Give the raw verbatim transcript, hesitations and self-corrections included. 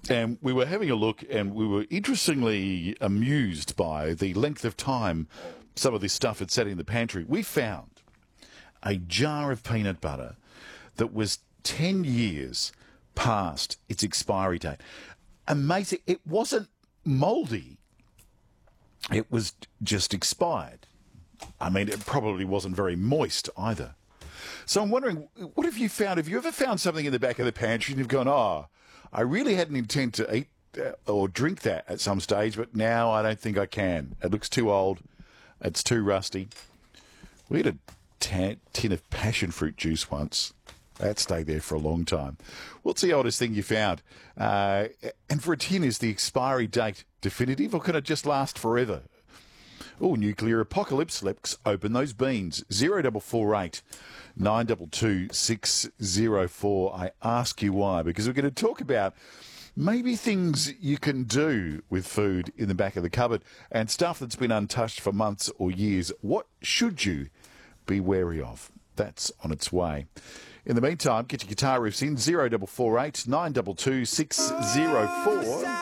And we were having a look, and we were interestingly amused by the length of time some of this stuff had sat in the pantry. We found a jar of peanut butter that was ten years past its expiry date. Amazing. It wasn't mouldy. It was just expired. I mean, it probably wasn't very moist either. So I'm wondering, what have you found? Have you ever found something in the back of the pantry and you've gone, oh, I really had an intent to eat uh, or drink that at some stage, but now I don't think I can. It looks too old. It's too rusty. We had a t- tin of passion fruit juice once. That stayed there for a long time. What's the oldest thing you found? Uh, and for a tin, is the expiry date definitive, or can it just last forever? Oh, nuclear apocalypse. Let's open those beans. Zero double four eight nine double two six zero four. I ask you why, because we're going to talk about maybe things you can do with food in the back of the cupboard and stuff that's been untouched for months or years. What should you be wary of? That's on its way. In the meantime, get your guitar riffs in. Zero double four eight nine double two six zero four.